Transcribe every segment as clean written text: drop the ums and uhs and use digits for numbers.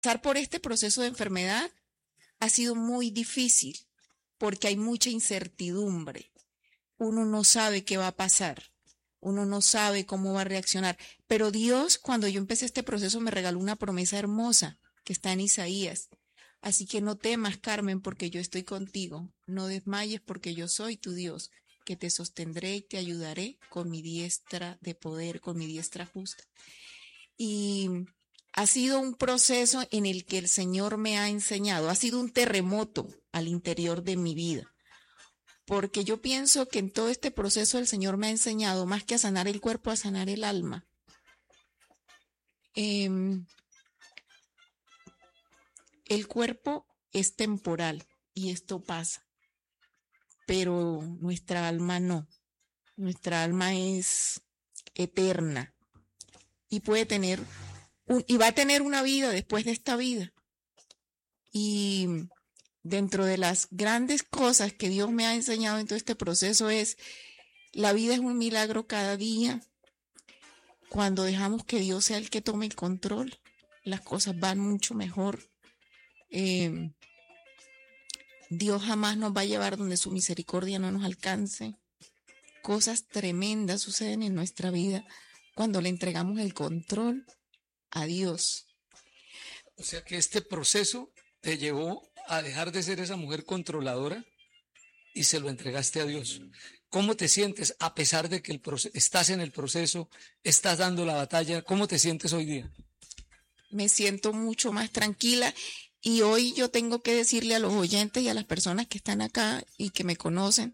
Pasar por este proceso de enfermedad ha sido muy difícil porque hay mucha incertidumbre. Uno no sabe qué va a pasar, uno no sabe cómo va a reaccionar. Pero Dios, cuando yo empecé este proceso, me regaló una promesa hermosa que está en Isaías. Así que no temas, Carmen, porque yo estoy contigo. No desmayes, porque yo soy tu Dios, que te sostendré y te ayudaré con mi diestra de poder, con mi diestra justa. Y ha sido un proceso en el que el Señor me ha enseñado, ha sido un terremoto al interior de mi vida, porque yo pienso que en todo este proceso el Señor me ha enseñado más que a sanar el cuerpo, a sanar el alma. El cuerpo es temporal y esto pasa, pero nuestra alma no. Nuestra alma es eterna y puede tener y va a tener una vida después de esta vida. Y dentro de las grandes cosas que Dios me ha enseñado en todo este proceso es, la vida es un milagro cada día. Cuando dejamos que Dios sea el que tome el control, las cosas van mucho mejor. Dios jamás nos va a llevar donde su misericordia no nos alcance. Cosas tremendas suceden en nuestra vida cuando le entregamos el control a Dios. O sea que este proceso te llevó a dejar de ser esa mujer controladora y se lo entregaste a Dios. ¿Cómo te sientes a pesar de que estás en el proceso, estás dando la batalla? ¿Cómo te sientes hoy día? Me siento mucho más tranquila y hoy yo tengo que decirle a los oyentes y a las personas que están acá y que me conocen,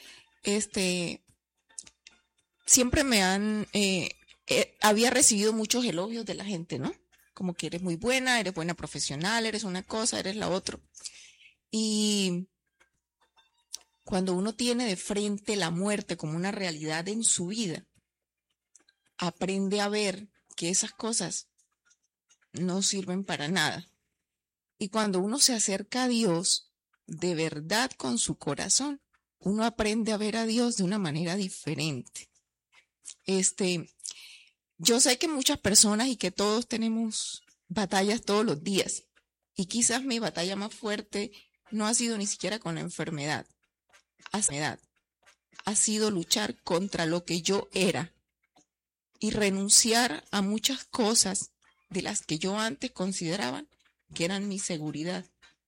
siempre me han, había recibido muchos elogios de la gente, ¿no? Como que eres muy buena, eres buena profesional, eres una cosa, eres la otra. Y cuando uno tiene de frente la muerte como una realidad en su vida, aprende a ver que esas cosas no sirven para nada. Y cuando uno se acerca a Dios de verdad con su corazón, uno aprende a ver a Dios de una manera diferente. Yo sé que muchas personas y que todos tenemos batallas todos los días. Y quizás mi batalla más fuerte no ha sido ni siquiera con la enfermedad. Ha sido luchar contra lo que yo era y renunciar a muchas cosas de las que yo antes consideraba que eran mi seguridad.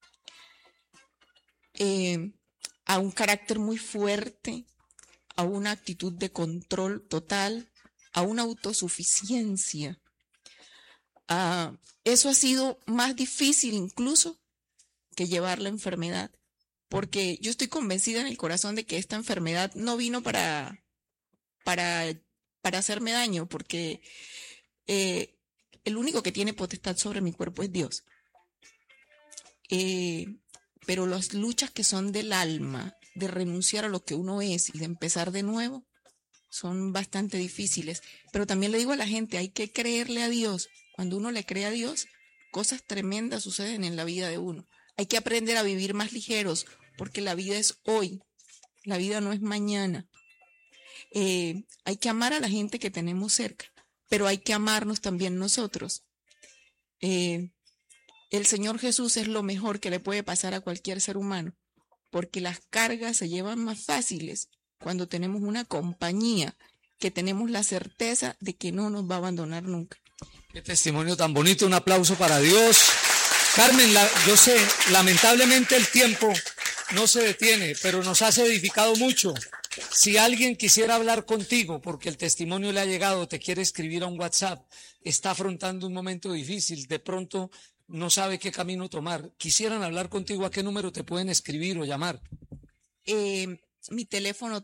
A un carácter muy fuerte, a una actitud de control total, a una autosuficiencia. Eso ha sido más difícil incluso que llevar la enfermedad, porque yo estoy convencida en el corazón de que esta enfermedad no vino para hacerme daño, porque el único que tiene potestad sobre mi cuerpo es Dios. Pero las luchas que son del alma, de renunciar a lo que uno es y de empezar de nuevo, son bastante difíciles. Pero también le digo a la gente, hay que creerle a Dios. Cuando uno le cree a Dios, cosas tremendas suceden en la vida de uno. Hay que aprender a vivir más ligeros, porque la vida es hoy, la vida no es mañana. Hay que amar a la gente que tenemos cerca, pero hay que amarnos también nosotros. El Señor Jesús es lo mejor que le puede pasar a cualquier ser humano, porque las cargas se llevan más fáciles cuando tenemos una compañía que tenemos la certeza de que no nos va a abandonar nunca. Qué testimonio tan bonito, un aplauso para Dios. Carmen, yo sé, lamentablemente el tiempo no se detiene, pero nos has edificado mucho. Si alguien quisiera hablar contigo porque el testimonio le ha llegado, te quiere escribir a un WhatsApp, está afrontando un momento difícil, de pronto no sabe qué camino tomar, quisieran hablar contigo, ¿a qué número te pueden escribir o llamar? Mi teléfono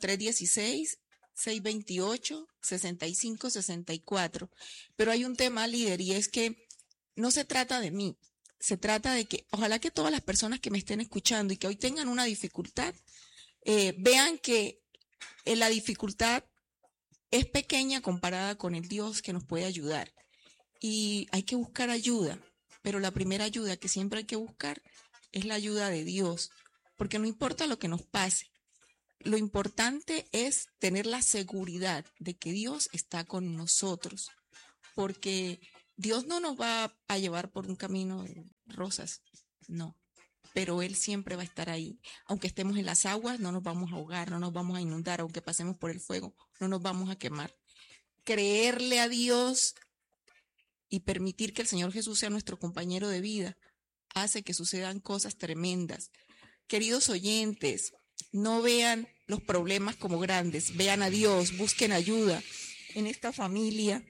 316-628-6564. Pero hay un tema, líder, y es que no se trata de mí, se trata de que ojalá que todas las personas que me estén escuchando y que hoy tengan una dificultad, vean que la dificultad es pequeña comparada con el Dios que nos puede ayudar. Y hay que buscar ayuda, pero la primera ayuda que siempre hay que buscar es la ayuda de Dios, porque no importa lo que nos pase, lo importante es tener la seguridad de que Dios está con nosotros, porque Dios no nos va a llevar por un camino de rosas, no, pero Él siempre va a estar ahí. Aunque estemos en las aguas, no nos vamos a ahogar, no nos vamos a inundar, aunque pasemos por el fuego, no nos vamos a quemar. Creerle a Dios y permitir que el Señor Jesús sea nuestro compañero de vida hace que sucedan cosas tremendas. Queridos oyentes, no vean los problemas como grandes, vean a Dios, busquen ayuda. En esta familia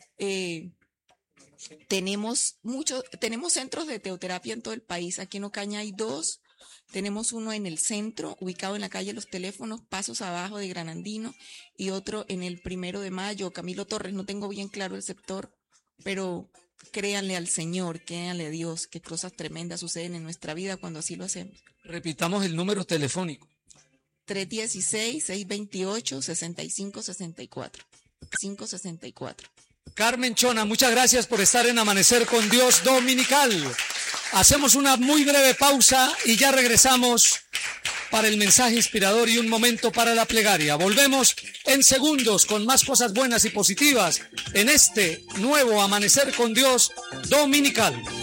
tenemos centros de teoterapia en todo el país. Aquí en Ocaña hay 2. Tenemos uno en el centro, ubicado en la calle Los Teléfonos, pasos abajo de Granandino, y otro en el 1 de Mayo, Camilo Torres. No tengo bien claro el sector, pero créanle al Señor, créanle a Dios, que cosas tremendas suceden en nuestra vida cuando así lo hacemos. Repitamos el número telefónico. 316-628-6564. 564. Carmen Chona, muchas gracias por estar en Amanecer con Dios Dominical. Hacemos una muy breve pausa y ya regresamos para el mensaje inspirador y un momento para la plegaria. Volvemos en segundos con más cosas buenas y positivas en este nuevo Amanecer con Dios Dominical.